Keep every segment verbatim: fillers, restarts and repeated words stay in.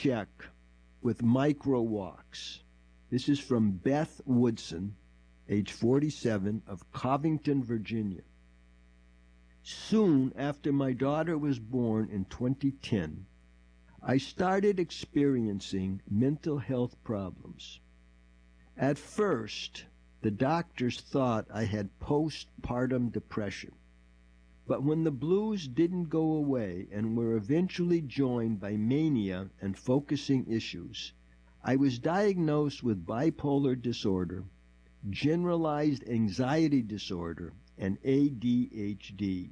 check with micro walks. This is from Beth Woodson, age forty-seven, of Covington, Virginia. Soon after my daughter was born in twenty ten, I started experiencing mental health problems. At first, the doctors thought I had postpartum depression. But when the blues didn't go away and were eventually joined by mania and focusing issues, I was diagnosed with bipolar disorder, generalized anxiety disorder, and A D H D,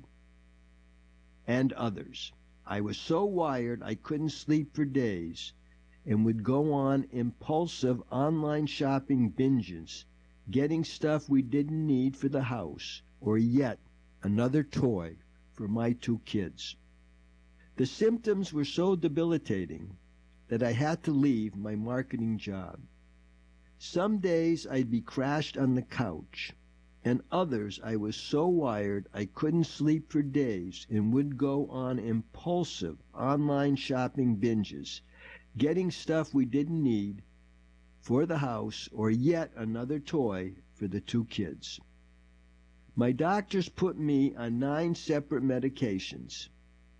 and others. I was so wired I couldn't sleep for days and would go on impulsive online shopping binges, getting stuff we didn't need for the house, or yet another toy for my two kids. The symptoms were so debilitating that I had to leave my marketing job. Some days I'd be crashed on the couch, and others I was so wired I couldn't sleep for days and would go on impulsive online shopping binges, getting stuff we didn't need for the house or yet another toy for the two kids. My doctors put me on nine separate medications,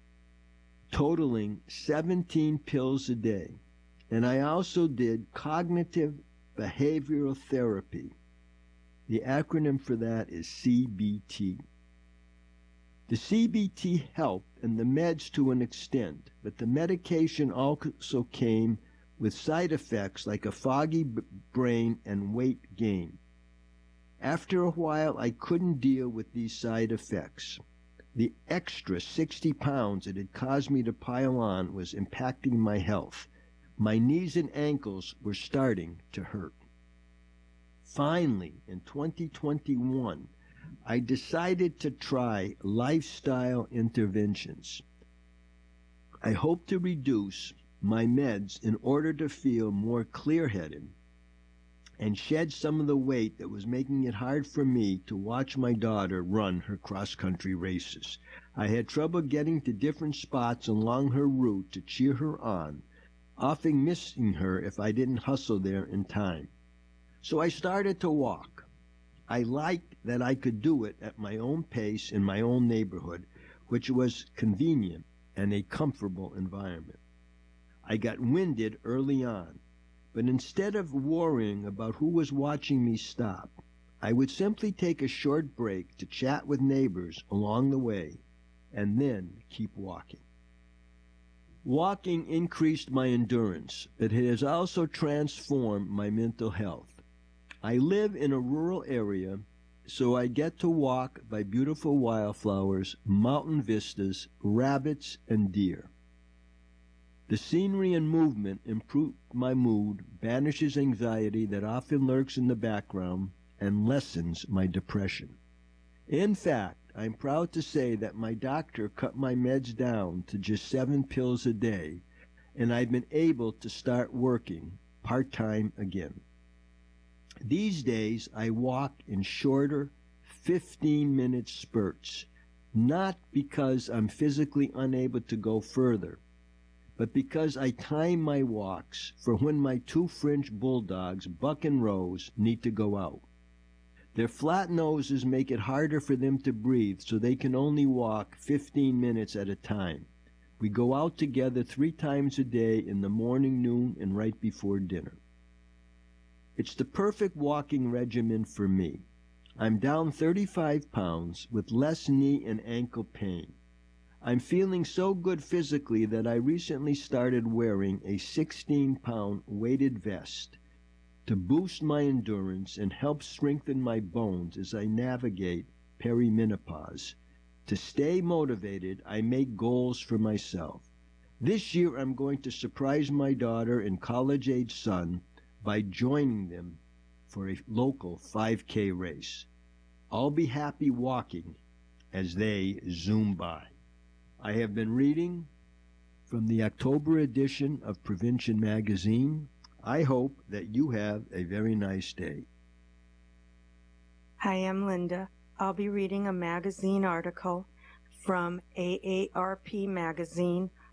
totaling seventeen pills a day, and I also did cognitive behavioral therapy. The acronym for that is C B T. The C B T helped and the meds to an extent, but the medication also came with side effects like a foggy brain and weight gain. After a while, I couldn't deal with these side effects. The extra sixty pounds it had caused me to pile on was impacting my health. My knees and ankles were starting to hurt. Finally, in twenty twenty-one, I decided to try lifestyle interventions. I hope to reduce my meds in order to feel more clear-headed and shed some of the weight that was making it hard for me to watch my daughter run her cross-country races. I had trouble getting to different spots along her route to cheer her on, often missing her if I didn't hustle there in time. So I started to walk. I liked that I could do it at my own pace in my own neighborhood, which was convenient and a comfortable environment. I got winded early on, but instead of worrying about who was watching me stop, I would simply take a short break to chat with neighbors along the way and then keep walking. Walking increased my endurance, but it has also transformed my mental health. I live in a rural area, so I get to walk by beautiful wildflowers, mountain vistas, rabbits, and deer. The scenery and movement improve my mood, banishes anxiety that often lurks in the background, and lessens my depression. In fact, I'm proud to say that my doctor cut my meds down to just seven pills a day, and I've been able to start working part-time again. These days, I walk in shorter, fifteen-minute spurts, not because I'm physically unable to go further, but because I time my walks for when my two French bulldogs, Buck and Rose, need to go out. Their flat noses make it harder for them to breathe, so they can only walk fifteen minutes at a time. We go out together three times a day in the morning, noon, and right before dinner. It's the perfect walking regimen for me. I'm down thirty-five pounds with less knee and ankle pain. I'm feeling so good physically that I recently started wearing a sixteen-pound weighted vest to boost my endurance and help strengthen my bones as I navigate perimenopause. To stay motivated, I make goals for myself. This year, I'm going to surprise my daughter and college-age son by joining them for a local five K race. I'll be happy walking as they zoom by. I have been reading from the October edition of Prevention Magazine. I hope that you have a very nice day. Hi, I'm Linda. I'll be reading a magazine article from A A R P Magazine,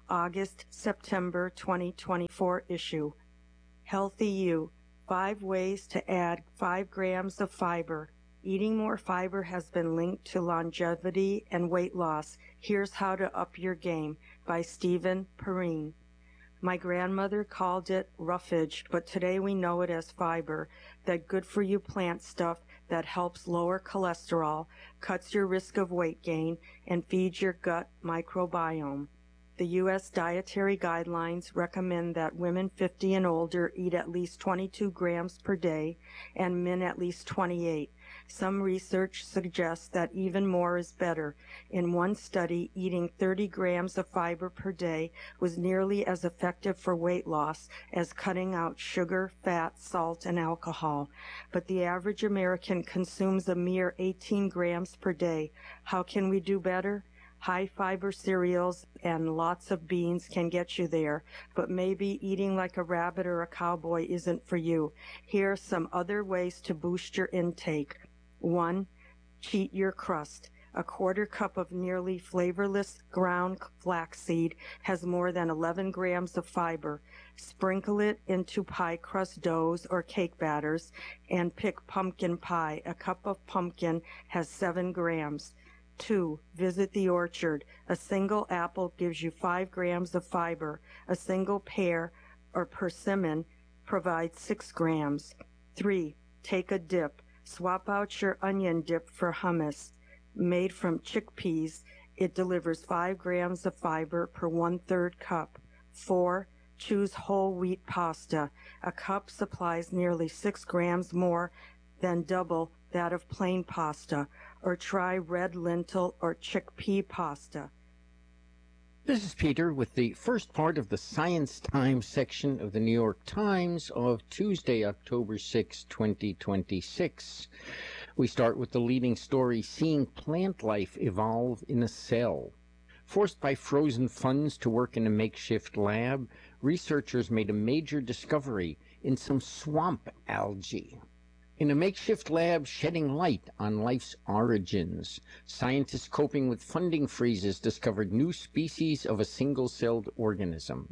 August-September twenty twenty-four issue. Healthy You, Five Ways to Add Five Grams of Fiber. Eating more fiber has been linked to longevity and weight loss. Here's How to Up Your Game by Stephen Perrine. My grandmother called it roughage, but today we know it as fiber, that good-for-you plant stuff that helps lower cholesterol, cuts your risk of weight gain, and feeds your gut microbiome. The U S Dietary Guidelines recommend that women fifty and older eat at least twenty-two grams per day and men at least twenty-eight. Some research suggests that even more is better. In one study, eating thirty grams of fiber per day was nearly as effective for weight loss as cutting out sugar, fat, salt, and alcohol. But the average American consumes a mere eighteen grams per day. How can we do better? High-fiber cereals and lots of beans can get you there, but maybe eating like a rabbit or a cowboy isn't for you. Here are some other ways to boost your intake. One, cheat your crust. A quarter cup of nearly flavorless ground flaxseed has more than eleven grams of fiber. Sprinkle it into pie crust doughs or cake batters and pick pumpkin pie. A cup of pumpkin has seven grams. Two, visit the orchard. A single apple gives you five grams of fiber. A single pear or persimmon provides six grams. Three, take a dip. Swap out your onion dip for hummus. Made from chickpeas, it delivers five grams of fiber per one-third cup. Four, choose whole wheat pasta. A cup supplies nearly six grams more than double that of plain pasta. Or try red lentil or chickpea pasta. This is Peter with the first part of the Science Times section of the New York Times of Tuesday, October sixth, twenty twenty-six. We start with the leading story, Seeing Plant Life Evolve in a Cell. Forced by frozen funds to work in a makeshift lab, researchers made a major discovery in some swamp algae. In a makeshift lab shedding light on life's origins, scientists coping with funding freezes discovered new species of a single-celled organism.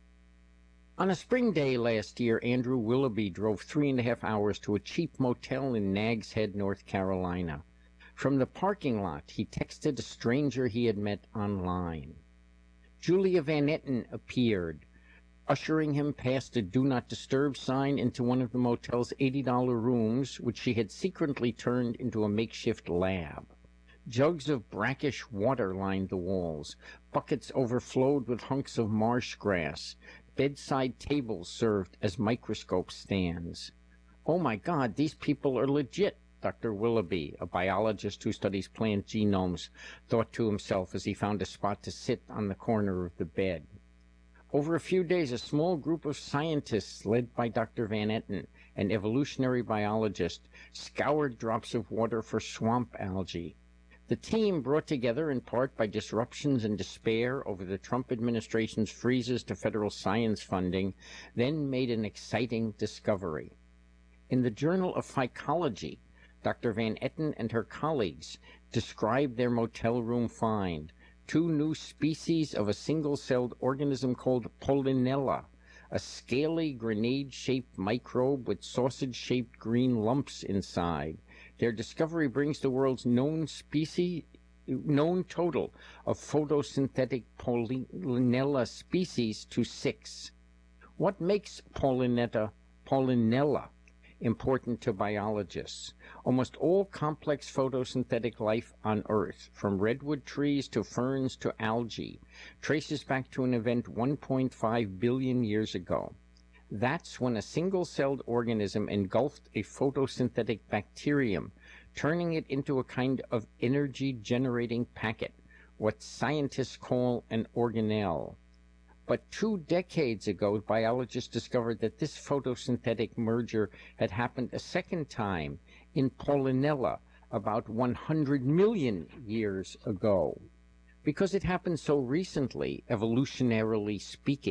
On a spring day last year, Andrew Willoughby drove three and a half hours to a cheap motel in Nags Head, North Carolina. From the parking lot, he texted a stranger he had met online. Julia Van Etten appeared, ushering him past a Do Not Disturb sign into one of the motel's eighty dollar rooms, which she had secretly turned into a makeshift lab. Jugs of brackish water lined the walls. Buckets overflowed with hunks of marsh grass. Bedside tables served as microscope stands. "Oh my God, these people are legit," Doctor Willoughby, a biologist who studies plant genomes, thought to himself as he found a spot to sit on the corner of the bed. Over a few days, a small group of scientists, led by Doctor Van Etten, an evolutionary biologist, scoured drops of water for swamp algae. The team, brought together in part by disruptions and despair over the Trump administration's freezes to federal science funding, then made an exciting discovery. In the Journal of Phycology, Doctor Van Etten and her colleagues described their motel room find: two new species of a single-celled organism called Pollinella, a scaly grenade-shaped microbe with sausage-shaped green lumps inside. Their discovery brings the world's known species, known total of photosynthetic Pollinella species to six. What makes Pollinetta Pollinella important to biologists? Almost all complex photosynthetic life on Earth, from redwood trees to ferns to algae, traces back to an event one point five billion years ago. That's when a single-celled organism engulfed a photosynthetic bacterium, turning it into a kind of energy-generating packet, what scientists call an organelle. But two decades ago, biologists discovered that this photosynthetic merger had happened a second time in Pollinella about one hundred million years ago. Because it happened so recently, evolutionarily speaking,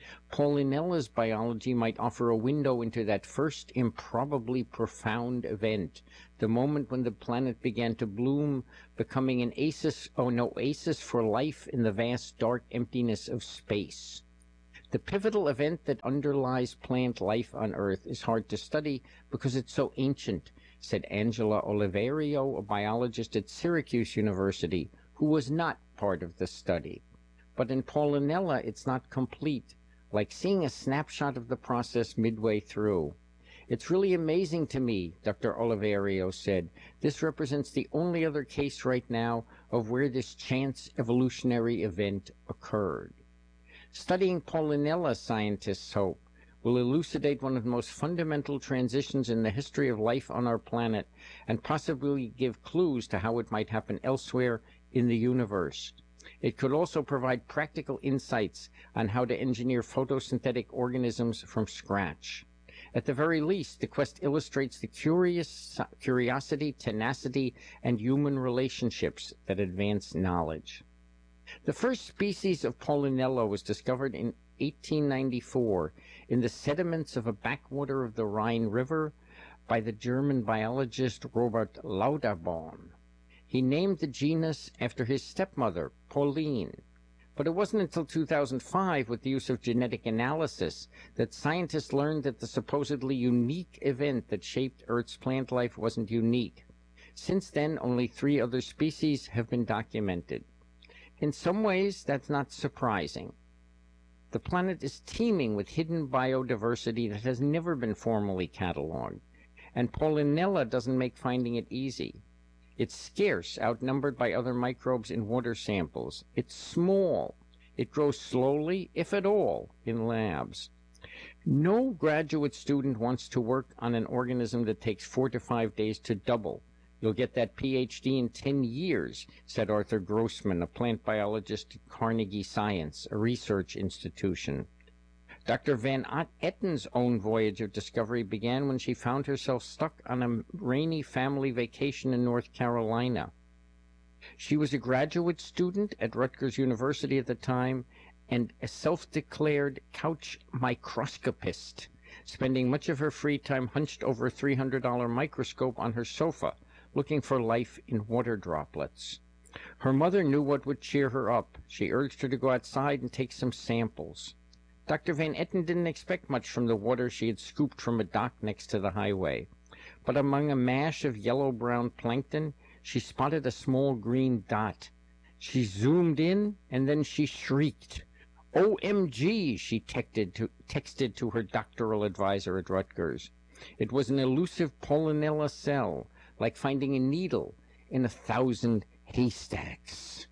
Paulinalla's biology might offer a window into that first improbably profound event, the moment when the planet began to bloom, becoming an oasis, oh, an oasis for life in the vast dark emptiness of space. The pivotal event that underlies plant life on Earth is hard to study because it's so ancient, said Angela Oliverio, a biologist at Syracuse University, who was not part of the study. But in Paulinella, it's not complete, like seeing a snapshot of the process midway through. It's really amazing to me, Doctor Oliverio said. This represents the only other case right now of where this chance evolutionary event occurred. Studying Paulinella, scientists hope, will elucidate one of the most fundamental transitions in the history of life on our planet and possibly give clues to how it might happen elsewhere in the universe. It could also provide practical insights on how to engineer photosynthetic organisms from scratch. At the very least, the quest illustrates the curious, curiosity, tenacity, and human relationships that advance knowledge. The first species of Paulinella was discovered in eighteen ninety-four in the sediments of a backwater of the Rhine River by the German biologist Robert Lauterborn. He named the genus after his stepmother, Pauline. But it wasn't until two thousand five, with the use of genetic analysis, that scientists learned that the supposedly unique event that shaped Earth's plant life wasn't unique. Since then, only three other species have been documented. In some ways, that's not surprising. The planet is teeming with hidden biodiversity that has never been formally cataloged, and Paulinella doesn't make finding it easy. It's scarce, outnumbered by other microbes in water samples. It's small. It grows slowly, if at all, in labs. No graduate student wants to work on an organism that takes four to five days to double. You'll get that P H D in ten years, said Arthur Grossman, a plant biologist at Carnegie Science, a research institution. Doctor Van Etten's own voyage of discovery began when she found herself stuck on a rainy family vacation in North Carolina. She was a graduate student at Rutgers University at the time and a self-declared couch microscopist, spending much of her free time hunched over a three hundred dollar microscope on her sofa, looking for life in water droplets. Her mother knew what would cheer her up. She urged her to go outside and take some samples. Doctor Van Etten didn't expect much from the water she had scooped from a dock next to the highway. But among a mash of yellow-brown plankton, she spotted a small green dot. She zoomed in, and then she shrieked. O M G, she texted to, texted to her doctoral advisor at Rutgers. It was an elusive Paulinella cell, like finding a needle in a thousand haystacks.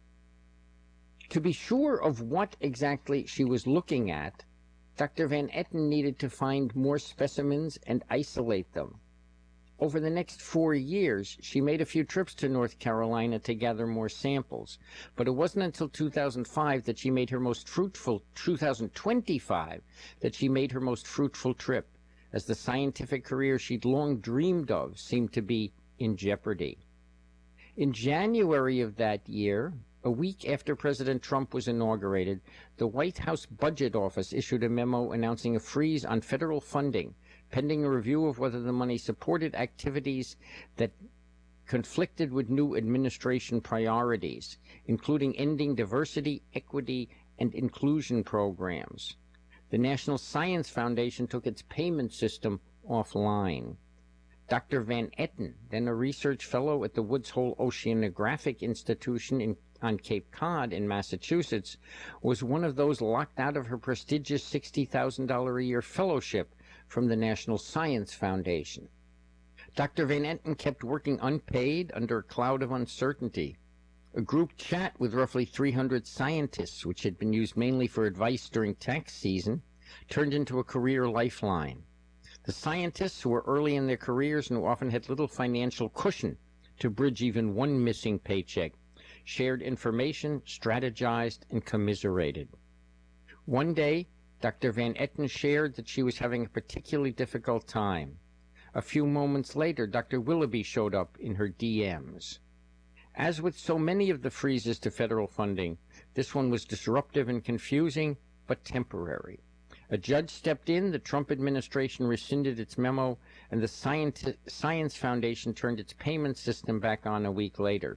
To be sure of what exactly she was looking at, Doctor Van Etten needed to find more specimens and isolate them. Over the next four years, she made a few trips to North Carolina to gather more samples, but it wasn't until two thousand five that she made her most fruitful, two thousand twenty-five, that she made her most fruitful trip, as the scientific career she'd long dreamed of seemed to be in jeopardy. In January of that year, a week after President Trump was inaugurated, the White House Budget Office issued a memo announcing a freeze on federal funding, pending a review of whether the money supported activities that conflicted with new administration priorities, including ending diversity, equity, and inclusion programs. The National Science Foundation took its payment system offline. Doctor Van Etten, then a research fellow at the Woods Hole Oceanographic Institution in, on Cape Cod in Massachusetts, was one of those locked out of her prestigious sixty thousand dollars a year fellowship from the National Science Foundation. Doctor Van Etten kept working unpaid under a cloud of uncertainty. A group chat with roughly three hundred scientists, which had been used mainly for advice during tax season, turned into a career lifeline. The scientists, who were early in their careers and who often had little financial cushion to bridge even one missing paycheck, shared information, strategized, and commiserated. One day, Doctor Van Etten shared that she was having a particularly difficult time. A few moments later, Doctor Willoughby showed up in her D Ms. As with so many of the freezes to federal funding, this one was disruptive and confusing, but temporary. A judge stepped in, the Trump administration rescinded its memo, and the Science, Science Foundation turned its payment system back on a week later.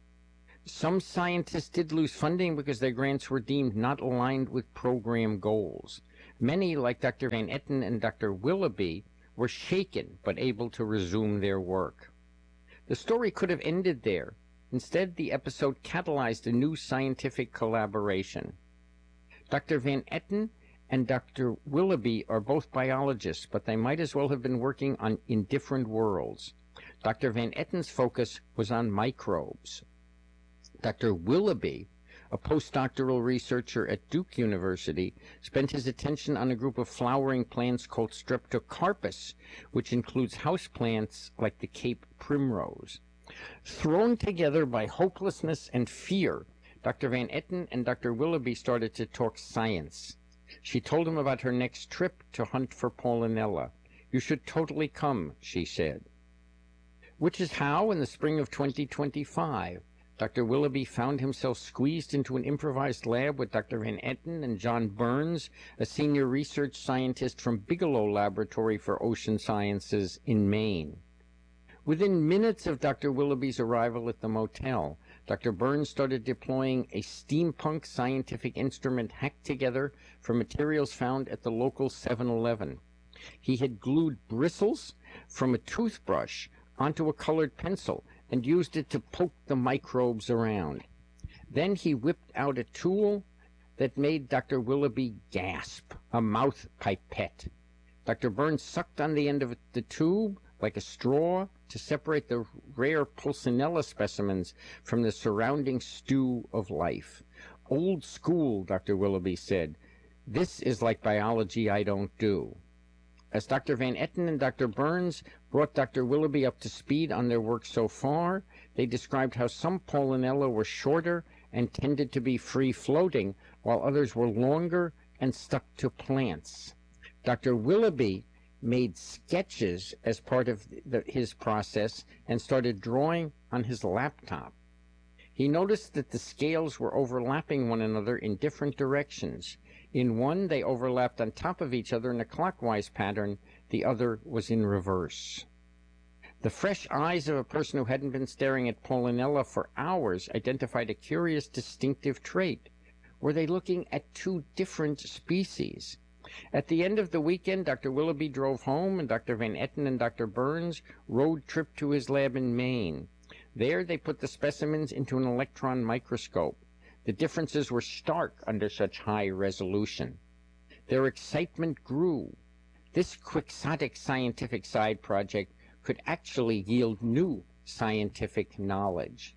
Some scientists did lose funding because their grants were deemed not aligned with program goals. Many, like Doctor Van Etten and Doctor Willoughby, were shaken but able to resume their work. The story could have ended there. Instead, the episode catalyzed a new scientific collaboration. Doctor Van Etten and Doctor Willoughby are both biologists, but they might as well have been working on in different worlds. Doctor Van Etten's focus was on microbes. Doctor Willoughby, a postdoctoral researcher at Duke University, spent his attention on a group of flowering plants called Streptocarpus, which includes houseplants like the Cape primrose. Thrown together by hopelessness and fear, Doctor Van Etten and Doctor Willoughby started to talk science. She told him about her next trip to hunt for Pollinella. "You should totally come," she said. Which is how, in the spring of twenty twenty-five, Doctor Willoughby found himself squeezed into an improvised lab with Doctor Van Etten and John Burns, a senior research scientist from Bigelow Laboratory for Ocean Sciences in Maine. Within minutes of Doctor Willoughby's arrival at the motel, Doctor Burns started deploying a steampunk scientific instrument hacked together from materials found at the local seven eleven. He had glued bristles from a toothbrush onto a colored pencil and used it to poke the microbes around. Then he whipped out a tool that made Doctor Willoughby gasp, a mouth pipette. Doctor Burns sucked on the end of the tube like a straw to separate the rare Pulcinella specimens from the surrounding stew of life. "Old school," Doctor Willoughby said. "This is like biology I don't do." As Doctor Van Etten and Doctor Burns brought Doctor Willoughby up to speed on their work so far, they described how some Pollinella were shorter and tended to be free-floating, while others were longer and stuck to plants. Doctor Willoughby made sketches as part of the, his process and started drawing on his laptop. He noticed that the scales were overlapping one another in different directions. In one, they overlapped on top of each other in a clockwise pattern. The other was in reverse. The fresh eyes of a person who hadn't been staring at Pollinella for hours identified a curious distinctive trait. Were they looking at two different species? At the end of the weekend, Doctor Willoughby drove home, and Doctor Van Etten and Doctor Burns road tripped to his lab in Maine. There they put the specimens into an electron microscope. The differences were stark under such high resolution. Their excitement grew. This quixotic scientific side project could actually yield new scientific knowledge.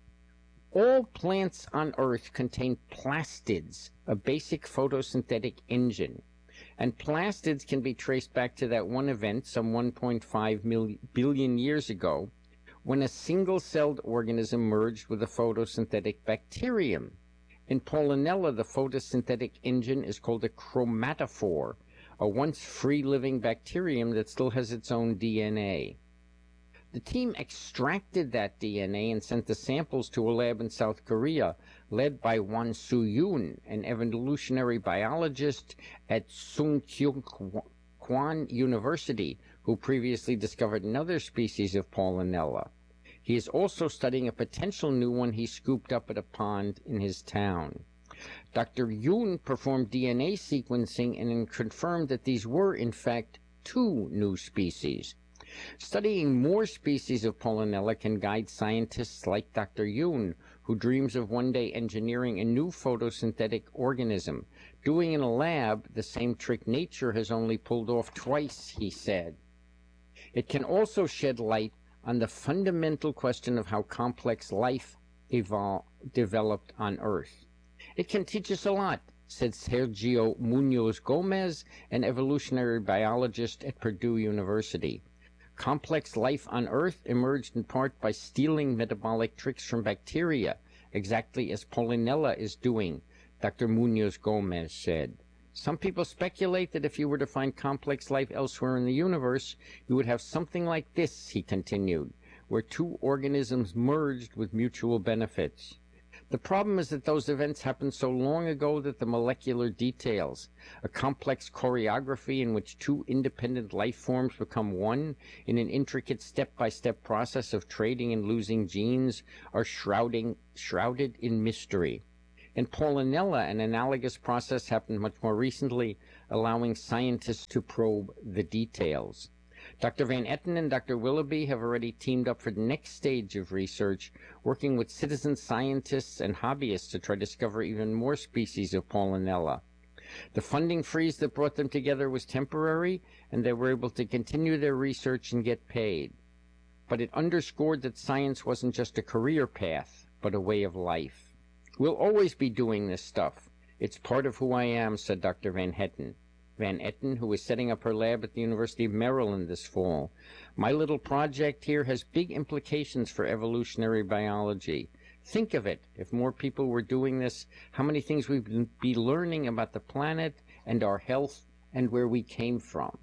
All plants on Earth contain plastids, a basic photosynthetic engine. And plastids can be traced back to that one event some one point five million, billion years ago, when a single-celled organism merged with a photosynthetic bacterium. In Pollinella, the photosynthetic engine is called a chromatophore, a once free-living bacterium that still has its own D N A. The team extracted that D N A and sent the samples to a lab in South Korea, led by Won-Soo Yoon, an evolutionary biologist at Sungkyung Kwan University, who previously discovered another species of Pollinella. He is also studying a potential new one he scooped up at a pond in his town. Doctor Yoon performed D N A sequencing and confirmed that these were, in fact, two new species. Studying more species of Pollinella can guide scientists like Doctor Yoon, who dreams of one day engineering a new photosynthetic organism, doing in a lab the same trick nature has only pulled off twice, he said. It can also shed light on the fundamental question of how complex life evol- developed on Earth. It can teach us a lot, said Sergio Munoz Gomez, an evolutionary biologist at Purdue University. Complex life on Earth emerged in part by stealing metabolic tricks from bacteria, exactly as Pollinella is doing, Doctor Munoz Gomez said. Some people speculate that if you were to find complex life elsewhere in the universe, you would have something like this, he continued, where two organisms merged with mutual benefits. The problem is that those events happened so long ago that the molecular details, a complex choreography in which two independent life forms become one in an intricate step-by-step process of trading and losing genes, are shrouding, shrouded in mystery. In Pollinella, an analogous process happened much more recently, allowing scientists to probe the details. Doctor Van Etten and Doctor Willoughby have already teamed up for the next stage of research, working with citizen scientists and hobbyists to try to discover even more species of Pollinella. The funding freeze that brought them together was temporary, and they were able to continue their research and get paid. But it underscored that science wasn't just a career path, but a way of life. We'll always be doing this stuff. It's part of who I am, said Doctor Van Etten. Van Etten, who is setting up her lab at the University of Maryland this fall. My little project here has big implications for evolutionary biology. Think of it, if more people were doing this, how many things we'd be learning about the planet and our health and where we came from.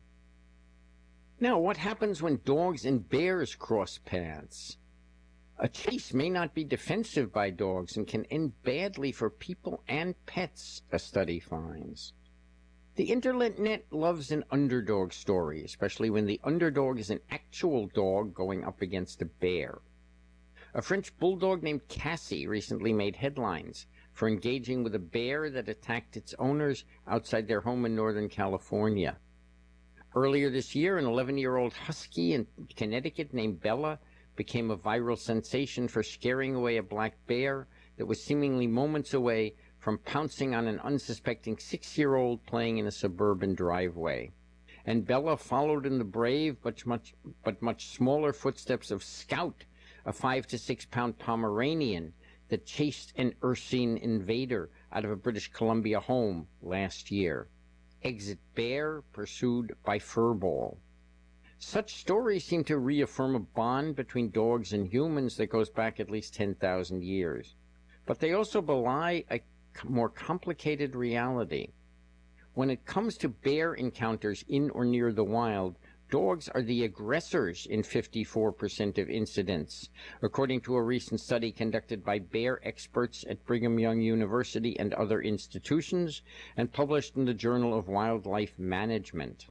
Now, what happens when dogs and bears cross paths? A chase may not be defensive by dogs and can end badly for people and pets, a study finds. The internet loves an underdog story, especially when the underdog is an actual dog going up against a bear. A French bulldog named Cassie recently made headlines for engaging with a bear that attacked its owners outside their home in Northern California. Earlier this year, an eleven-year-old husky in Connecticut named Bella became a viral sensation for scaring away a black bear that was seemingly moments away from pouncing on an unsuspecting six-year-old playing in a suburban driveway. And Bella followed in the brave but much, but much smaller footsteps of Scout, a five to six pound Pomeranian that chased an Ursine invader out of a British Columbia home last year. Exit bear pursued by furball. Such stories seem to reaffirm a bond between dogs and humans that goes back at least ten thousand years. But they also belie a more complicated reality. When it comes to bear encounters in or near the wild, dogs are the aggressors in fifty-four percent of incidents, according to a recent study conducted by bear experts at Brigham Young University and other institutions, and published in the Journal of Wildlife Management.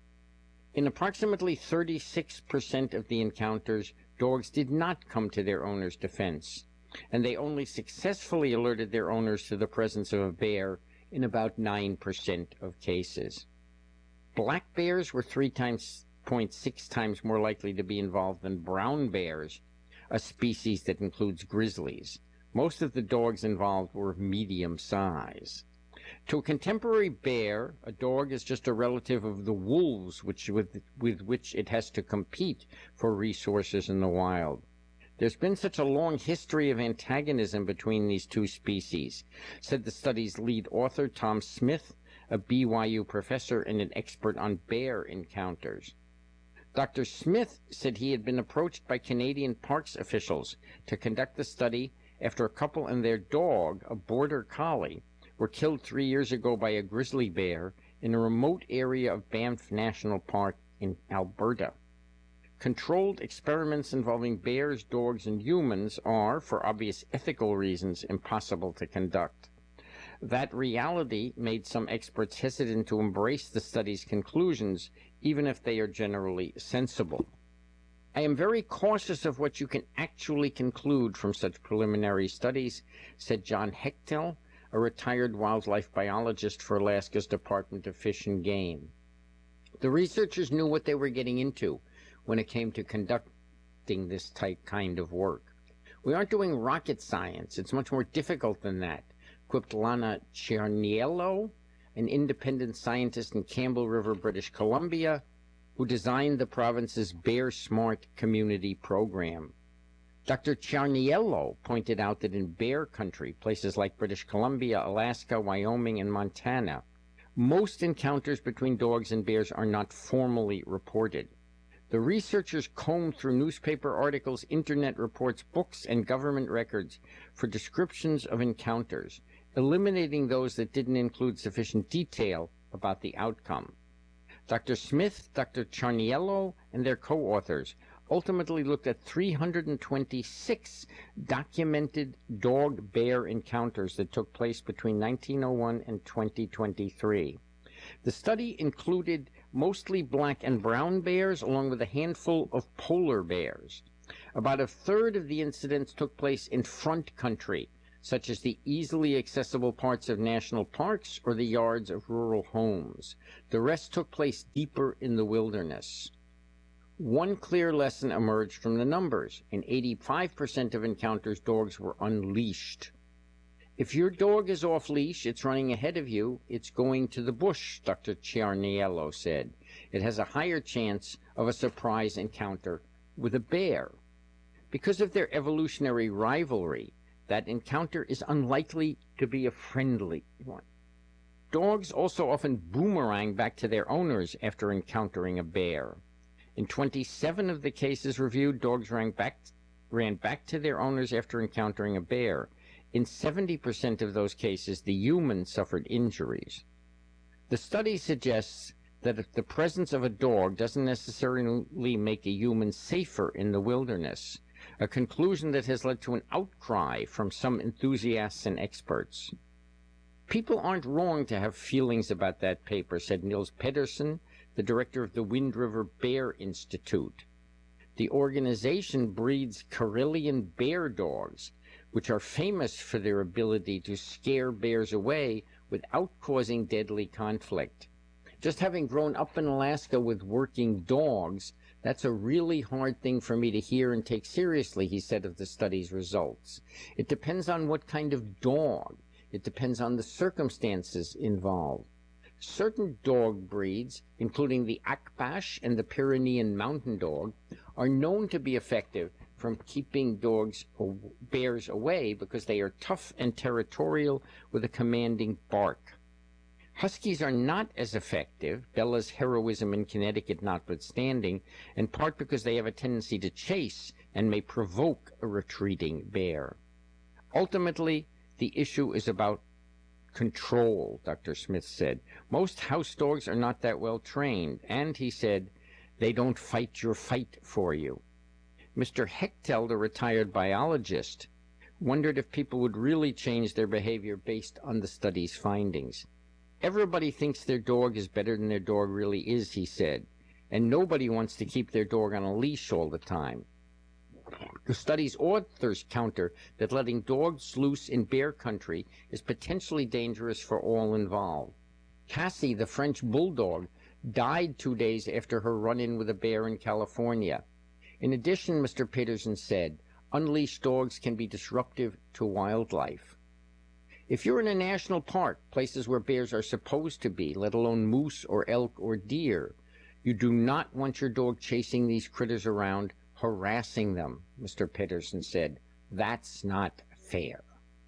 In approximately thirty-six percent of the encounters, dogs did not come to their owner's defense, and they only successfully alerted their owners to the presence of a bear in about nine percent of cases. Black bears were three point six times more likely to be involved than brown bears, a species that includes grizzlies. Most of the dogs involved were medium size. To a contemporary bear, a dog is just a relative of the wolves which, with, with which it has to compete for resources in the wild. There's been such a long history of antagonism between these two species, said the study's lead author, Tom Smith, a B Y U professor and an expert on bear encounters. Doctor Smith said he had been approached by Canadian parks officials to conduct the study after a couple and their dog, a border collie, were killed three years ago by a grizzly bear in a remote area of Banff National Park in Alberta. Controlled experiments involving bears, dogs, and humans are, for obvious ethical reasons, impossible to conduct. That reality made some experts hesitant to embrace the study's conclusions, even if they are generally sensible. I am very cautious of what you can actually conclude from such preliminary studies, said John Hechtel, a retired wildlife biologist for Alaska's Department of Fish and Game. The researchers knew what they were getting into when it came to conducting this type kind of work. We aren't doing rocket science. It's much more difficult than that, quipped Lana Cerniello, an independent scientist in Campbell River, British Columbia, who designed the province's Bear Smart community program. Doctor Cerniello pointed out that in bear country, places like British Columbia, Alaska, Wyoming, and Montana, most encounters between dogs and bears are not formally reported. The researchers combed through newspaper articles, internet reports, books, and government records for descriptions of encounters, eliminating those that didn't include sufficient detail about the outcome. Doctor Smith, Doctor Cerniello, and their co-authors ultimately looked at three hundred twenty-six documented dog-bear encounters that took place between nineteen oh one and twenty twenty-three. The study included mostly black and brown bears, along with a handful of polar bears. About a third of the incidents took place in front country, such as the easily accessible parts of national parks or the yards of rural homes. The rest took place deeper in the wilderness. One clear lesson emerged from the numbers. In eighty-five percent of encounters, dogs were unleashed. If your dog is off-leash, it's running ahead of you, it's going to the bush, Doctor Ciarniello said. It has a higher chance of a surprise encounter with a bear. Because of their evolutionary rivalry, that encounter is unlikely to be a friendly one. Dogs also often boomerang back to their owners after encountering a bear. In twenty-seven of the cases reviewed, dogs ran back, ran back to their owners after encountering a bear. In seventy percent of those cases, the human suffered injuries. The study suggests that if the presence of a dog doesn't necessarily make a human safer in the wilderness, a conclusion that has led to an outcry from some enthusiasts and experts. People aren't wrong to have feelings about that paper, said Nils Pedersen, the director of the Wind River Bear Institute. The organization breeds Karelian bear dogs, which are famous for their ability to scare bears away without causing deadly conflict. Just having grown up in Alaska with working dogs, that's a really hard thing for me to hear and take seriously, he said of the study's results. It depends on what kind of dog. It depends on the circumstances involved. Certain dog breeds, including the Akbash and the Pyrenean mountain dog, are known to be effective from keeping dogs or bears away because they are tough and territorial with a commanding bark. Huskies are not as effective, Bella's heroism in Connecticut notwithstanding, in part because they have a tendency to chase and may provoke a retreating bear. Ultimately, the issue is about control, Doctor Smith said. Most house dogs are not that well trained, and, he said, they don't fight your fight for you. Mister Hechtel, the retired biologist, wondered if people would really change their behavior based on the study's findings. Everybody thinks their dog is better than their dog really is, he said, and nobody wants to keep their dog on a leash all the time. The study's authors counter that letting dogs loose in bear country is potentially dangerous for all involved. Cassie, the French bulldog, died two days after her run-in with a bear in California. In addition, Mister Peterson said, unleashed dogs can be disruptive to wildlife. If you're in a national park, places where bears are supposed to be, let alone moose or elk or deer, you do not want your dog chasing these critters around, harassing them, Mister Peterson said. That's not fair.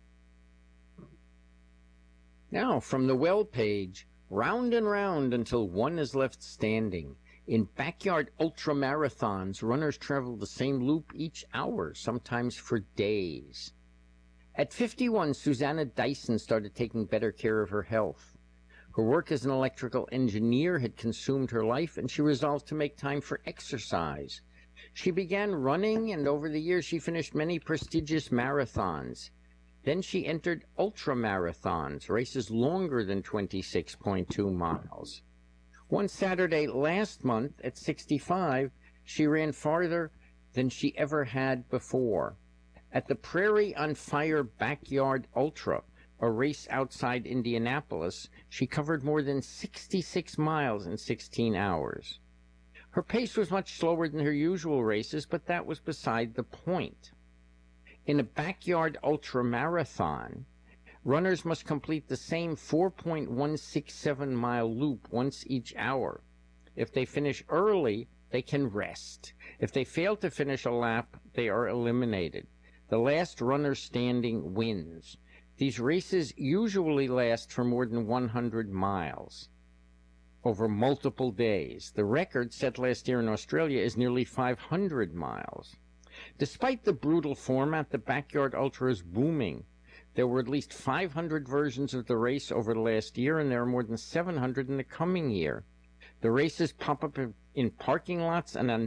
Now, from the well page, round and round until one is left standing. In backyard ultramarathons, runners travel the same loop each hour, sometimes for days. At fifty-one, Susanna Dyson started taking better care of her health. Her work as an electrical engineer had consumed her life, and she resolved to make time for exercise. She began running, and over the years she finished many prestigious marathons. Then she entered ultramarathons, races longer than twenty-six point two miles. One Saturday last month, at sixty-five, she ran farther than she ever had before. At the Prairie on Fire Backyard Ultra, a race outside Indianapolis, she covered more than sixty-six miles in sixteen hours. Her pace was much slower than her usual races, but that was beside the point. In a backyard ultramarathon, runners must complete the same four point one six seven mile loop once each hour. If they finish early, they can rest. If they fail to finish a lap, they are eliminated. The last runner standing wins. These races usually last for more than one hundred miles over multiple days. The record set last year in Australia is nearly five hundred miles. Despite the brutal format, the Backyard Ultra is booming. There were at least five hundred versions of the race over the last year, and there are more than seven hundred in the coming year. The races pop up in parking lots and on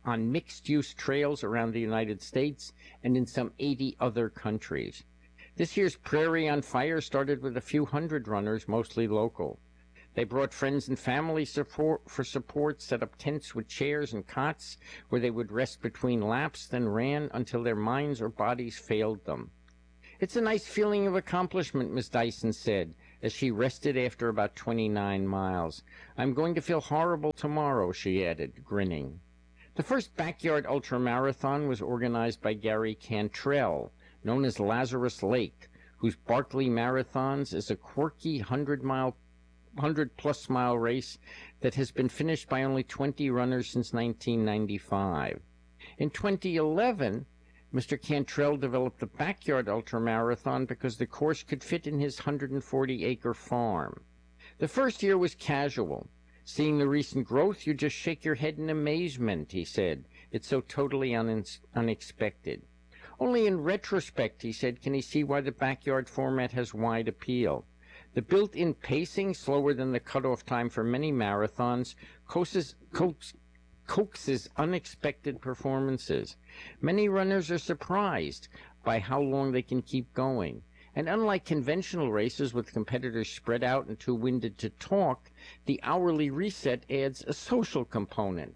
on mixed-use trails around the United States and in some eighty other countries. This year's Prairie on Fire started with a few hundred runners, mostly local. They brought friends and family support for support, set up tents with chairs and cots where they would rest between laps, then ran until their minds or bodies failed them. "It's a nice feeling of accomplishment," Miss Dyson said, as she rested after about twenty-nine miles. "I'm going to feel horrible tomorrow," she added, grinning. The first backyard ultramarathon was organized by Gary Cantrell, known as Lazarus Lake, whose Barkley Marathons is a quirky hundred-mile, hundred-plus mile race that has been finished by only twenty runners since nineteen ninety-five. In twenty eleven, Mister Cantrell developed the Backyard Ultramarathon because the course could fit in his one hundred forty acre farm. The first year was casual. "Seeing the recent growth, you just shake your head in amazement," he said. "It's so totally un unexpected." Only in retrospect, he said, can he see why the backyard format has wide appeal. The built-in pacing, slower than the cutoff time for many marathons, coaxes, coax, coaxes unexpected performances. Many runners are surprised by how long they can keep going. And unlike conventional races with competitors spread out and too winded to talk, the hourly reset adds a social component.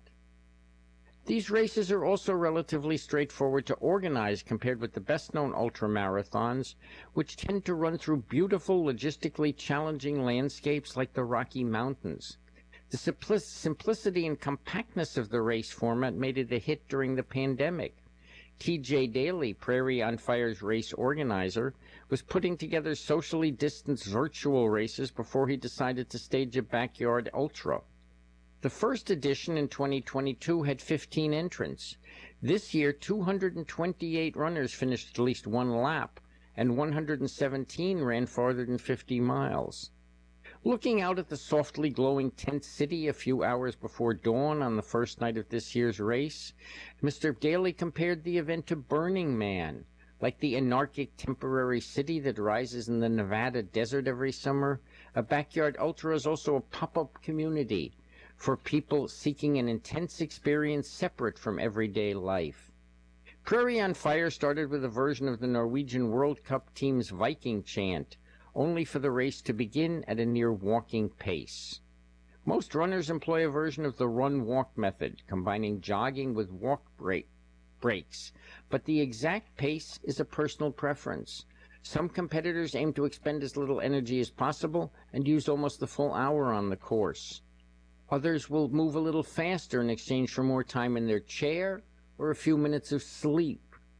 These races are also relatively straightforward to organize compared with the best-known ultramarathons, which tend to run through beautiful, logistically challenging landscapes like the Rocky Mountains. The simpli- simplicity and compactness of the race format made it a hit during the pandemic. T J Daly, Prairie on Fire's race organizer, was putting together socially distanced virtual races before he decided to stage a backyard ultra. The first edition in twenty twenty-two had fifteen entrants. This year, two hundred twenty-eight runners finished at least one lap, and one hundred seventeen ran farther than fifty miles. Looking out at the softly glowing tent city a few hours before dawn on the first night of this year's race, Mister Daly compared the event to Burning Man. Like the anarchic temporary city that rises in the Nevada desert every summer, a backyard ultra is also a pop-up community for people seeking an intense experience separate from everyday life. Prairie on Fire started with a version of the Norwegian World Cup team's Viking chant, only for the race to begin at a near walking pace. Most runners employ a version of the run-walk method, combining jogging with walk break, breaks, but the exact pace is a personal preference. Some competitors aim to expend as little energy as possible and use almost the full hour on the course. Others will move a little faster in exchange for more time in their chair or a few minutes of sleep.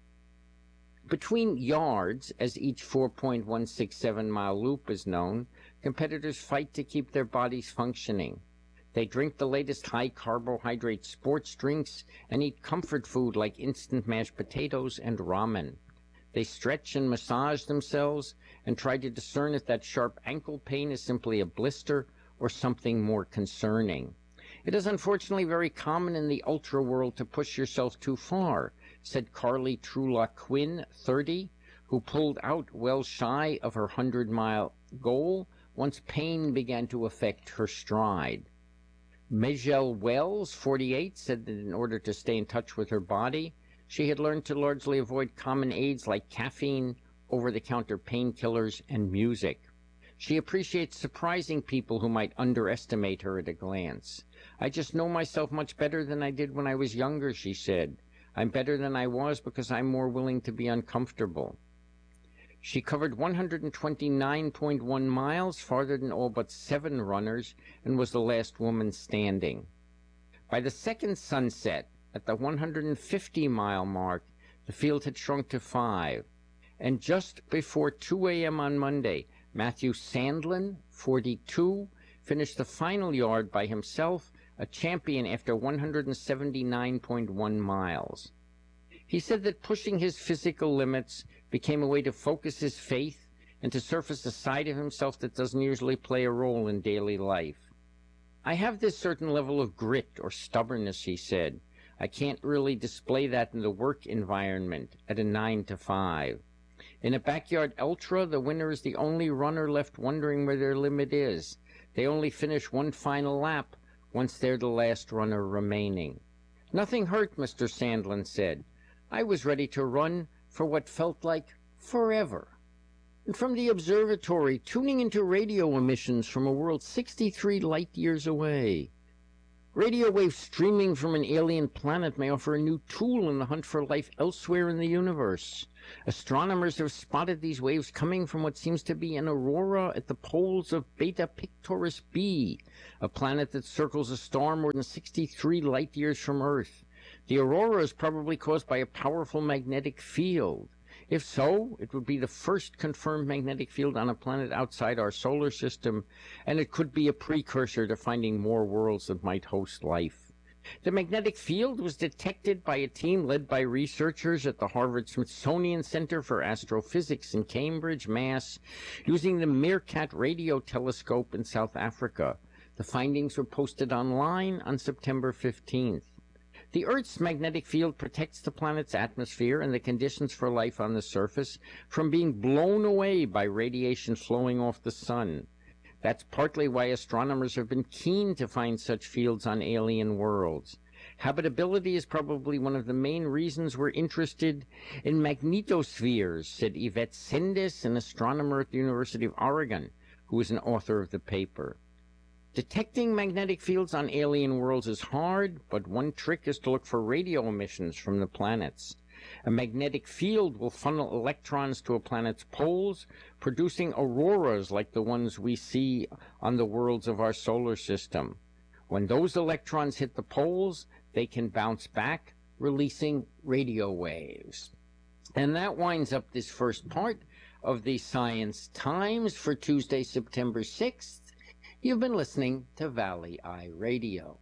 Between yards, as each four point one six seven mile loop is known, competitors fight to keep their bodies functioning. They drink the latest high-carbohydrate sports drinks and eat comfort food like instant mashed potatoes and ramen. They stretch and massage themselves and try to discern if that sharp ankle pain is simply a blister or something more concerning. It is unfortunately very common in the ultra world to push yourself too far, said Carly Trulock Quinn, thirty, who pulled out well shy of her hundred-mile goal once pain began to affect her stride. Majel Wells, forty-eight, said that in order to stay in touch with her body, she had learned to largely avoid common aids like caffeine, over-the-counter painkillers, and music. She appreciates surprising people who might underestimate her at a glance. "I just know myself much better than I did when I was younger," she said. "I'm better than I was because I'm more willing to be uncomfortable." She covered one hundred twenty-nine point one miles, farther than all but seven runners, and was the last woman standing. By the second sunset, at the one hundred fifty mile mark, the field had shrunk to five. And just before two a m on Monday, Matthew Sandlin, forty-two, finished the final yard by himself, a champion after one hundred seventy-nine point one miles. He said that pushing his physical limits became a way to focus his faith and to surface a side of himself that doesn't usually play a role in daily life. "I have this certain level of grit or stubbornness," he said. "I can't really display that in the work environment at a nine to five. In a backyard ultra, the winner is the only runner left wondering where their limit is. They only finish one final lap once they're the last runner remaining." Nothing hurt, Mister Sandlin said. I was ready to run for what felt like forever. And from the observatory, tuning into radio emissions from a world sixty-three light-years away. Radio waves streaming from an alien planet may offer a new tool in the hunt for life elsewhere in the universe. Astronomers have spotted these waves coming from what seems to be an aurora at the poles of Beta Pictoris b, a planet that circles a star more than sixty-three light-years from Earth. The aurora is probably caused by a powerful magnetic field. If so, it would be the first confirmed magnetic field on a planet outside our solar system, and it could be a precursor to finding more worlds that might host life. The magnetic field was detected by a team led by researchers at the Harvard-Smithsonian Center for Astrophysics in Cambridge, Mass, using the Meerkat radio telescope in South Africa. The findings were posted online on September fifteenth. The Earth's magnetic field protects the planet's atmosphere and the conditions for life on the surface from being blown away by radiation flowing off the sun. That's partly why astronomers have been keen to find such fields on alien worlds. Habitability is probably one of the main reasons we're interested in magnetospheres, said Yvette Sendes, an astronomer at the University of Oregon, who is an author of the paper. Detecting magnetic fields on alien worlds is hard, but one trick is to look for radio emissions from the planets. A magnetic field will funnel electrons to a planet's poles, producing auroras like the ones we see on the worlds of our solar system. When those electrons hit the poles, they can bounce back, releasing radio waves. And that winds up this first part of the Science Times for Tuesday, September sixth. You've been listening to Valley Eye Radio.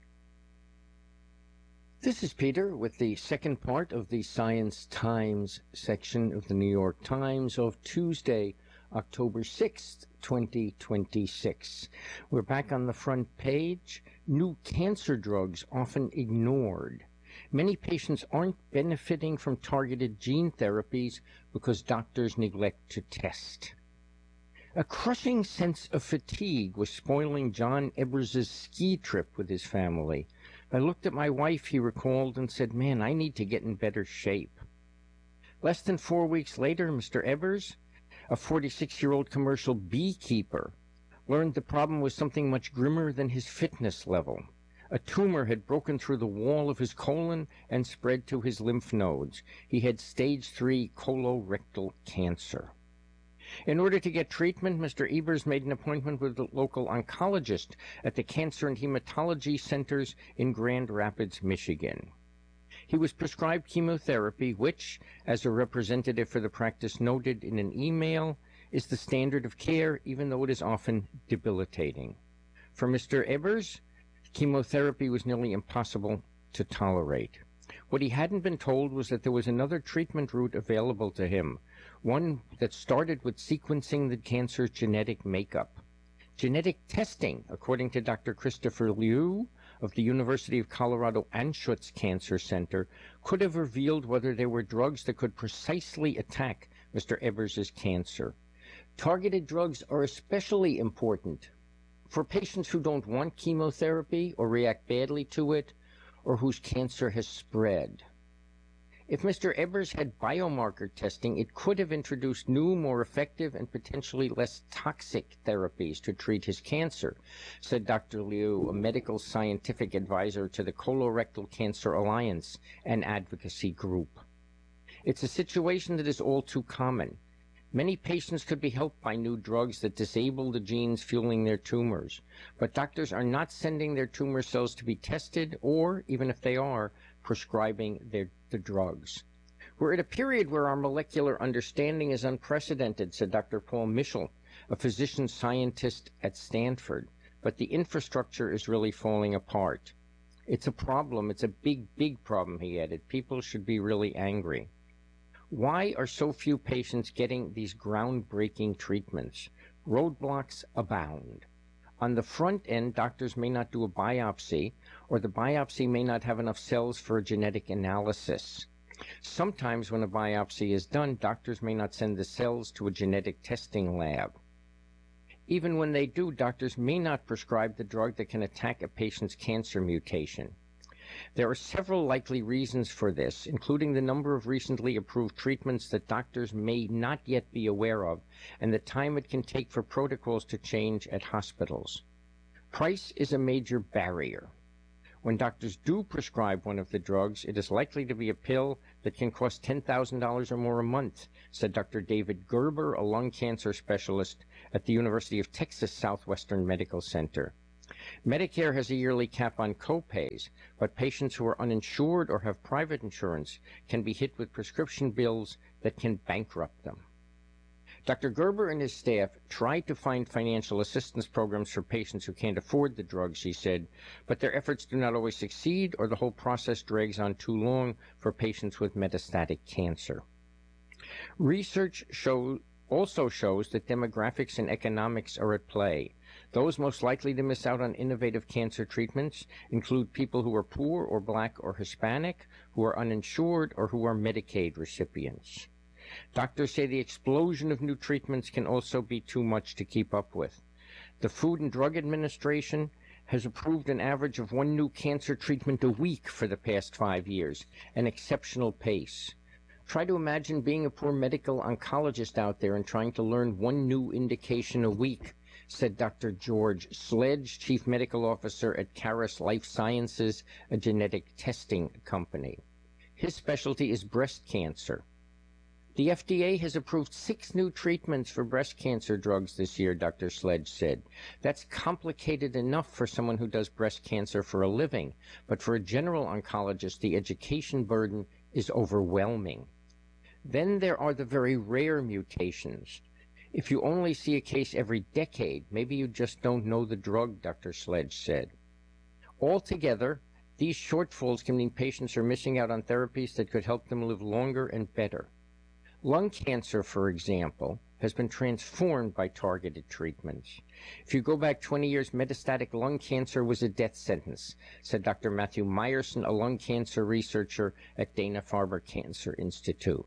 This is Peter with the second part of the Science Times section of the New York Times of Tuesday, October sixth, twenty twenty-six. We're back on the front page. New cancer drugs often ignored. Many patients aren't benefiting from targeted gene therapies because doctors neglect to test. A crushing sense of fatigue was spoiling John Ebers' ski trip with his family. I looked at my wife, he recalled, and said, man, I need to get in better shape. Less than four weeks later, Mister Ebers, a forty-six-year-old commercial beekeeper, learned the problem was something much grimmer than his fitness level. A tumor had broken through the wall of his colon and spread to his lymph nodes. He had stage three colorectal cancer. In order to get treatment, Mister Ebers made an appointment with a local oncologist at the Cancer and Hematology Centers in Grand Rapids, Michigan. He was prescribed chemotherapy, which, as a representative for the practice noted in an email, is the standard of care, even though it is often debilitating. For Mister Ebers, chemotherapy was nearly impossible to tolerate. What he hadn't been told was that there was another treatment route available to him, one that started with sequencing the cancer's genetic makeup. Genetic testing, according to Doctor Christopher Liu of the University of Colorado Anschutz Cancer Center, could have revealed whether there were drugs that could precisely attack Mister Ebers' cancer. Targeted drugs are especially important for patients who don't want chemotherapy or react badly to it, or whose cancer has spread. If Mister Ebers had biomarker testing, it could have introduced new, more effective, and potentially less toxic therapies to treat his cancer, said Doctor Liu, a medical scientific advisor to the Colorectal Cancer Alliance, an advocacy group. It's a situation that is all too common. Many patients could be helped by new drugs that disable the genes fueling their tumors, but doctors are not sending their tumor cells to be tested or, even if they are, prescribing their, the drugs. We're at a period where our molecular understanding is unprecedented, said Doctor Paul Mischel, a physician scientist at Stanford, but the infrastructure is really falling apart. It's a problem. It's a big, big problem, he added. People should be really angry. Why are so few patients getting these groundbreaking treatments? Roadblocks abound. On the front end, doctors may not do a biopsy, or the biopsy may not have enough cells for a genetic analysis. Sometimes when a biopsy is done, doctors may not send the cells to a genetic testing lab. Even when they do, doctors may not prescribe the drug that can attack a patient's cancer mutation. There are several likely reasons for this, including the number of recently approved treatments that doctors may not yet be aware of, and the time it can take for protocols to change at hospitals. Price is a major barrier. When doctors do prescribe one of the drugs, it is likely to be a pill that can cost ten thousand dollars or more a month, said Doctor David Gerber, a lung cancer specialist at the University of Texas Southwestern Medical Center. Medicare has a yearly cap on copays, but patients who are uninsured or have private insurance can be hit with prescription bills that can bankrupt them. Doctor Gerber and his staff tried to find financial assistance programs for patients who can't afford the drugs, she said, but their efforts do not always succeed, or the whole process drags on too long for patients with metastatic cancer. Research show, also shows that demographics and economics are at play. Those most likely to miss out on innovative cancer treatments include people who are poor or black or Hispanic, who are uninsured, or who are Medicaid recipients. Doctors say the explosion of new treatments can also be too much to keep up with. The Food and Drug Administration has approved an average of one new cancer treatment a week for the past five years, an exceptional pace. Try to imagine being a poor medical oncologist out there and trying to learn one new indication a week, said Doctor George Sledge, Chief Medical Officer at Caris Life Sciences, a genetic testing company. His specialty is breast cancer. The F D A has approved six new treatments for breast cancer drugs this year, Doctor Sledge said. That's complicated enough for someone who does breast cancer for a living, but for a general oncologist, the education burden is overwhelming. Then there are the very rare mutations. If you only see a case every decade, maybe you just don't know the drug, Doctor Sledge said. Altogether, these shortfalls can mean patients are missing out on therapies that could help them live longer and better. Lung cancer, for example, has been transformed by targeted treatments. If you go back twenty years, metastatic lung cancer was a death sentence, said Doctor Matthew Meyerson, a lung cancer researcher at Dana-Farber Cancer Institute.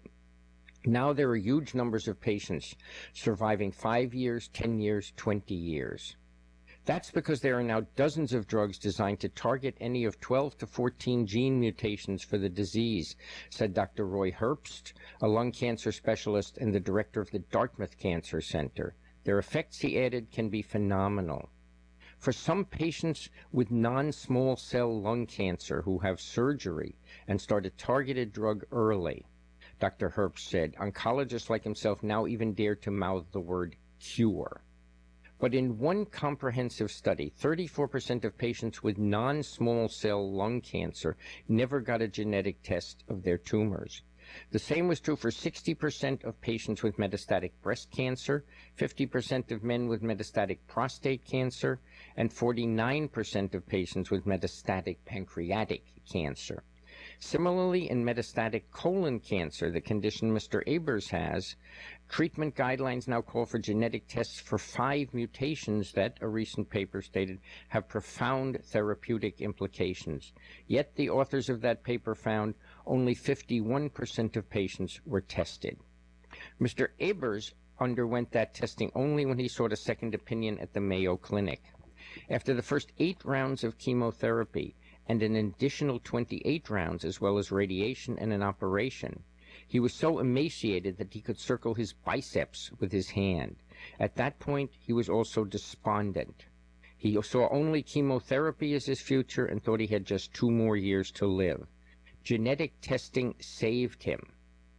Now there are huge numbers of patients surviving five years, ten years, twenty years. That's because there are now dozens of drugs designed to target any of twelve to fourteen gene mutations for the disease, said Doctor Roy Herbst, a lung cancer specialist and the director of the Dartmouth Cancer Center. Their effects, he added, can be phenomenal. For some patients with non-small cell lung cancer who have surgery and start a targeted drug early, Doctor Herbst said, oncologists like himself now even dare to mouth the word cure. But in one comprehensive study, thirty-four percent of patients with non-small cell lung cancer never got a genetic test of their tumors. The same was true for sixty percent of patients with metastatic breast cancer, fifty percent of men with metastatic prostate cancer, and forty-nine percent of patients with metastatic pancreatic cancer. Similarly, in metastatic colon cancer, the condition Mister Abers has, treatment guidelines now call for genetic tests for five mutations that, a recent paper stated, have profound therapeutic implications. Yet the authors of that paper found only fifty-one percent of patients were tested. Mister Abers underwent that testing only when he sought a second opinion at the Mayo Clinic. After the first eight rounds of chemotherapy, and an additional twenty-eight rounds, as well as radiation and an operation, he was so emaciated that he could circle his biceps with his hand. At that point, he was also despondent. He saw only chemotherapy as his future and thought he had just two more years to live. Genetic testing saved him.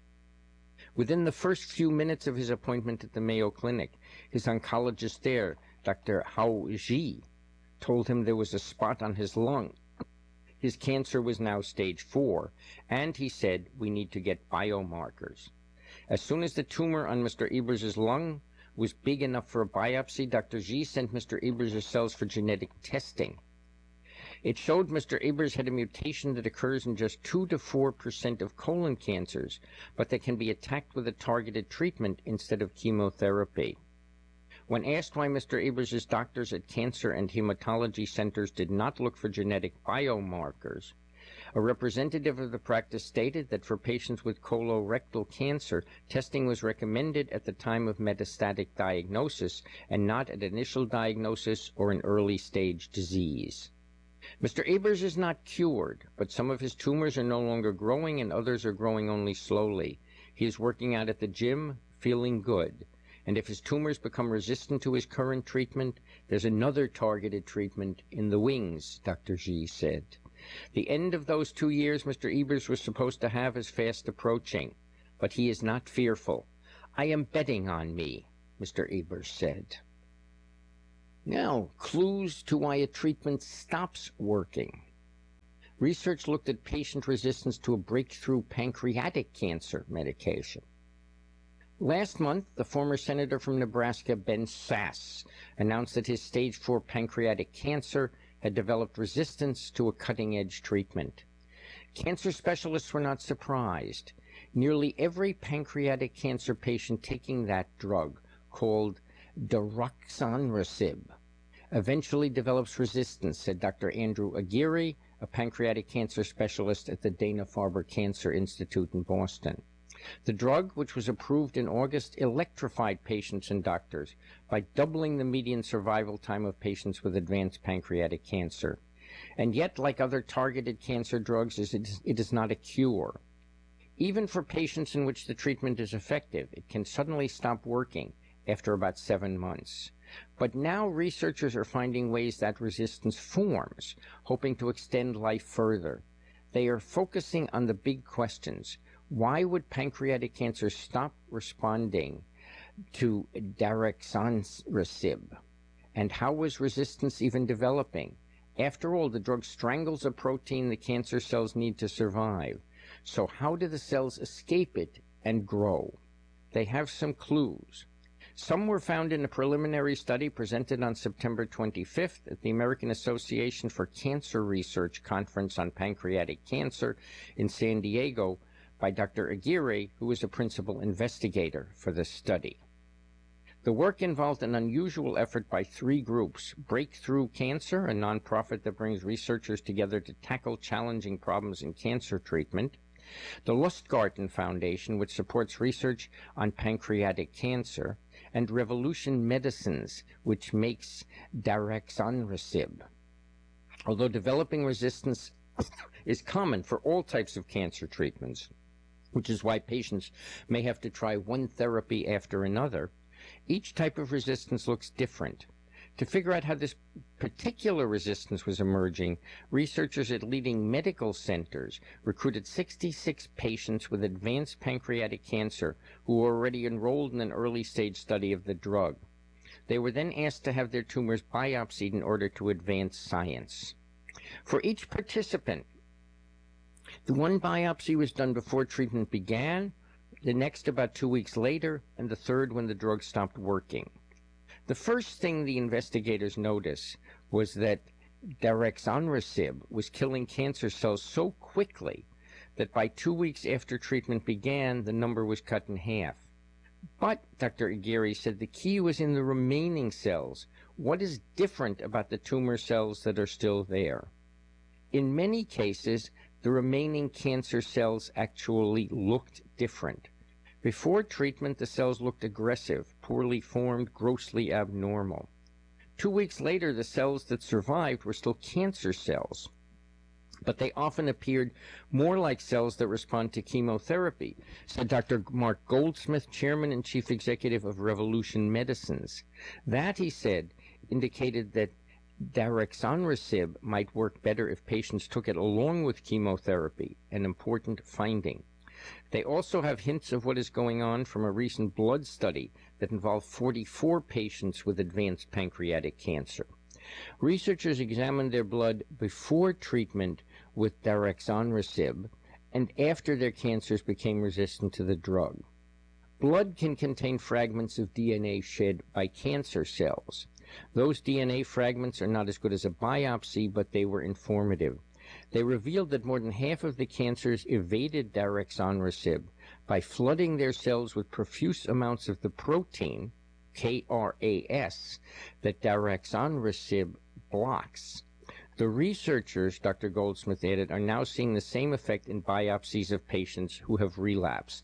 Within the first few minutes of his appointment at the Mayo Clinic, his oncologist there, Doctor Hao Ji, told him there was a spot on his lung. His cancer was now stage four, and he said, we need to get biomarkers. As soon as the tumor on Mister Ebers' lung was big enough for a biopsy, Doctor G sent Mister Ebers' cells for genetic testing. It showed Mister Ebers had a mutation that occurs in just two to four percent of colon cancers, but that can be attacked with a targeted treatment instead of chemotherapy. When asked why Mister Ebers' doctors at cancer and hematology centers did not look for genetic biomarkers, a representative of the practice stated that for patients with colorectal cancer, testing was recommended at the time of metastatic diagnosis and not at initial diagnosis or an early-stage disease. Mister Ebers is not cured, but some of his tumors are no longer growing and others are growing only slowly. He is working out at the gym, feeling good. And if his tumors become resistant to his current treatment, there's another targeted treatment in the wings, Doctor G said. The end of those two years Mister Ebers was supposed to have is fast approaching, but he is not fearful. I am betting on me, Mister Ebers said. Now, clues to why a treatment stops working. Research looked at patient resistance to a breakthrough pancreatic cancer medication. Last month, the former senator from Nebraska, Ben Sasse, announced that his stage four pancreatic cancer had developed resistance to a cutting-edge treatment. Cancer specialists were not surprised. Nearly every pancreatic cancer patient taking that drug, called Daraxonrasib, eventually develops resistance, said Doctor Andrew Aguirre, a pancreatic cancer specialist at the Dana-Farber Cancer Institute in Boston. The drug, which was approved in August, electrified patients and doctors by doubling the median survival time of patients with advanced pancreatic cancer. And yet, like other targeted cancer drugs, it is not a cure. Even for patients in which the treatment is effective, it can suddenly stop working after about seven months. But now researchers are finding ways that resistance forms, hoping to extend life further. They are focusing on the big questions. Why would pancreatic cancer stop responding to Daraxonrasib? And how was resistance even developing? After all, the drug strangles a protein the cancer cells need to survive. So how do the cells escape it and grow? They have some clues. Some were found in a preliminary study presented on September twenty-fifth at the American Association for Cancer Research Conference on Pancreatic Cancer in San Diego by Doctor Aguirre, who was a principal investigator for the study. The work involved an unusual effort by three groups: Breakthrough Cancer, a nonprofit that brings researchers together to tackle challenging problems in cancer treatment; the Lustgarten Foundation, which supports research on pancreatic cancer; and Revolution Medicines, which makes Daraxonrasib. Although developing resistance is common for all types of cancer treatments, which is why patients may have to try one therapy after another, each type of resistance looks different. To figure out how this particular resistance was emerging, researchers at leading medical centers recruited sixty-six patients with advanced pancreatic cancer who were already enrolled in an early-stage study of the drug. They were then asked to have their tumors biopsied in order to advance science. For each participant, the one biopsy was done before treatment began, the next about two weeks later, and the third when the drug stopped working. The first thing the investigators noticed was that Daraxonrasib was killing cancer cells so quickly that by two weeks after treatment began, the number was cut in half. But, Doctor Aguirre said, the key was in the remaining cells. What is different about the tumor cells that are still there? In many cases, the remaining cancer cells actually looked different. Before treatment, the cells looked aggressive, poorly formed, grossly abnormal. Two weeks later, the cells that survived were still cancer cells, but they often appeared more like cells that respond to chemotherapy, said Doctor Mark Goldsmith, chairman and chief executive of Revolution Medicines. That, he said, indicated that Daraxonrasib might work better if patients took it along with chemotherapy, an important finding. They also have hints of what is going on from a recent blood study that involved forty-four patients with advanced pancreatic cancer. Researchers examined their blood before treatment with Daraxonrasib and after their cancers became resistant to the drug. Blood can contain fragments of D N A shed by cancer cells. Those D N A fragments are not as good as a biopsy, but they were informative. They revealed that more than half of the cancers evaded Daraxonrasib by flooding their cells with profuse amounts of the protein, K R A S, that Daraxonrasib blocks. The researchers, Doctor Goldsmith added, are now seeing the same effect in biopsies of patients who have relapsed.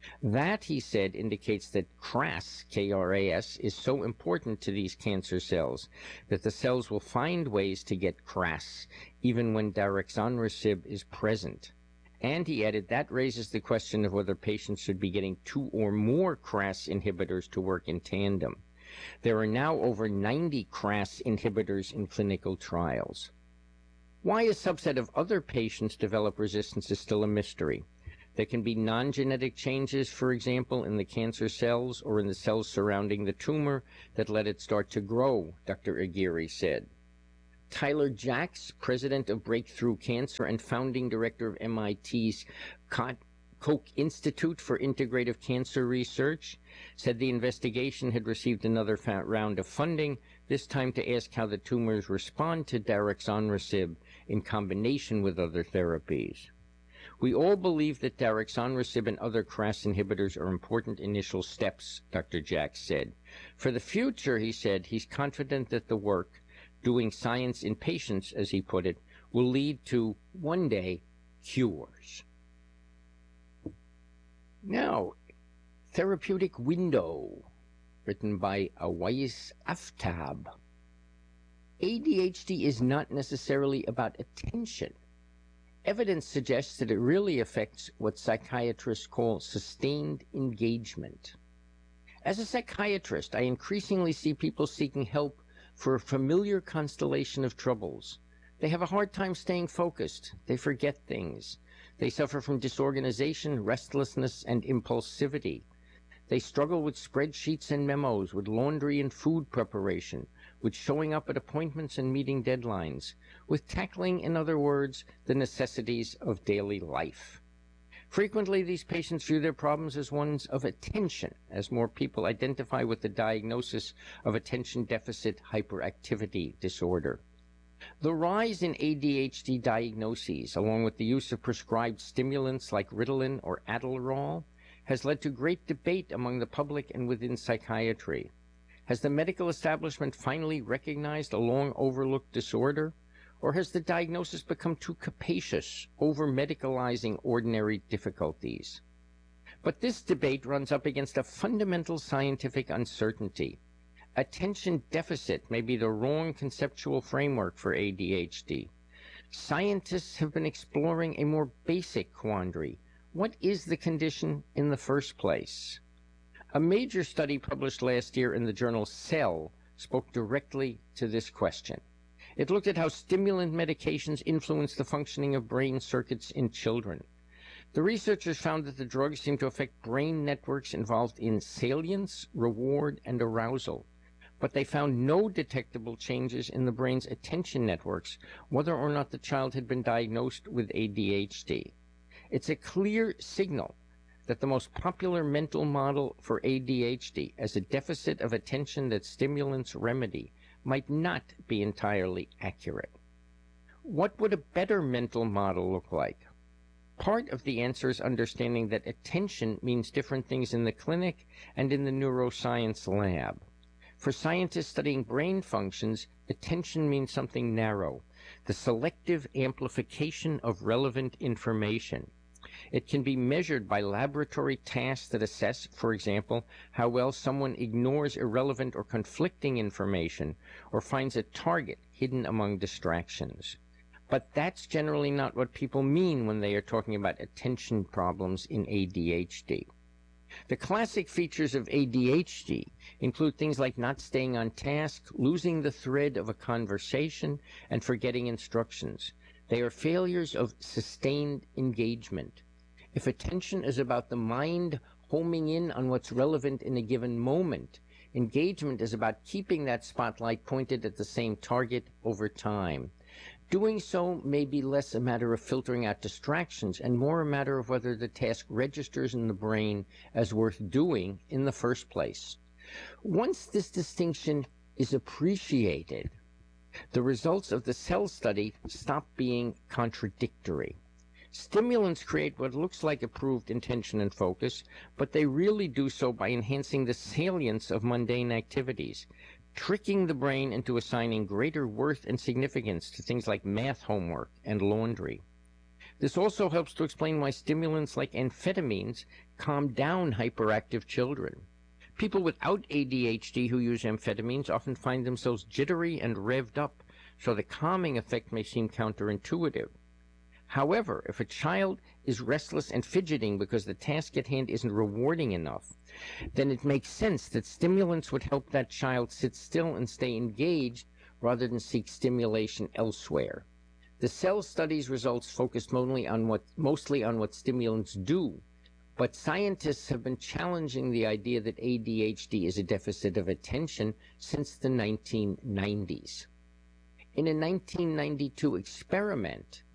That, he said, indicates that K R A S, K R A S, is so important to these cancer cells that the cells will find ways to get K R A S even when daraxonrasib is present. And he added that raises the question of whether patients should be getting two or more K R A S inhibitors to work in tandem. There are now over ninety K R A S inhibitors in clinical trials. Why a subset of other patients develop resistance is still a mystery. There can be non-genetic changes, for example, in the cancer cells or in the cells surrounding the tumor that let it start to grow, Doctor Aguirre said. Tyler Jacks, president of Breakthrough Cancer and founding director of M I T's Koch Institute for Integrative Cancer Research, said the investigation had received another round of funding, this time to ask how the tumors respond to daraxonrasib in combination with other therapies. We all believe that daraxonrasib and other K R A S inhibitors are important initial steps, Doctor Jacks said. For the future, he said, he's confident that the work, doing science in patients, as he put it, will lead to, one day, cures. Now, Therapeutic Window, written by Awais Aftab. A D H D is not necessarily about attention. Evidence suggests that it really affects what psychiatrists call sustained engagement. As a psychiatrist, I increasingly see people seeking help for a familiar constellation of troubles. They have a hard time staying focused. They forget things. They suffer from disorganization, restlessness, and impulsivity. They struggle with spreadsheets and memos, with laundry and food preparation, with showing up at appointments and meeting deadlines, with tackling, in other words, the necessities of daily life. Frequently, these patients view their problems as ones of attention, as more people identify with the diagnosis of attention deficit hyperactivity disorder. The rise in A D H D diagnoses, along with the use of prescribed stimulants like Ritalin or Adderall, has led to great debate among the public and within psychiatry. Has the medical establishment finally recognized a long-overlooked disorder? Or has the diagnosis become too capacious, over-medicalizing ordinary difficulties? But this debate runs up against a fundamental scientific uncertainty. Attention deficit may be the wrong conceptual framework for A D H D. Scientists have been exploring a more basic quandary. What is the condition in the first place? A major study published last year in the journal Cell spoke directly to this question. It looked at how stimulant medications influence the functioning of brain circuits in children. The researchers found that the drugs seem to affect brain networks involved in salience, reward, and arousal. But they found no detectable changes in the brain's attention networks, whether or not the child had been diagnosed with A D H D. It's a clear signal that the most popular mental model for A D H D as a deficit of attention that stimulants remedy might not be entirely accurate. What would a better mental model look like? Part of the answer is understanding that attention means different things in the clinic and in the neuroscience lab. For scientists studying brain functions, attention means something narrow, the selective amplification of relevant information. It can be measured by laboratory tasks that assess, for example, how well someone ignores irrelevant or conflicting information or finds a target hidden among distractions. But that's generally not what people mean when they are talking about attention problems in A D H D. The classic features of A D H D include things like not staying on task, losing the thread of a conversation, and forgetting instructions. They are failures of sustained engagement. If attention is about the mind homing in on what's relevant in a given moment, engagement is about keeping that spotlight pointed at the same target over time. Doing so may be less a matter of filtering out distractions and more a matter of whether the task registers in the brain as worth doing in the first place. Once this distinction is appreciated, the results of the Cell study stop being contradictory. Stimulants create what looks like improved intention and focus, but they really do so by enhancing the salience of mundane activities, tricking the brain into assigning greater worth and significance to things like math homework and laundry. This also helps to explain why stimulants like amphetamines calm down hyperactive children. People without A D H D who use amphetamines often find themselves jittery and revved up, so the calming effect may seem counterintuitive. However, if a child is restless and fidgeting because the task at hand isn't rewarding enough, then it makes sense that stimulants would help that child sit still and stay engaged rather than seek stimulation elsewhere. The Cell study's results focused mostly on what, mostly on what stimulants do, but scientists have been challenging the idea that A D H D is a deficit of attention since the nineteen nineties. In a nineteen ninety-two experiment,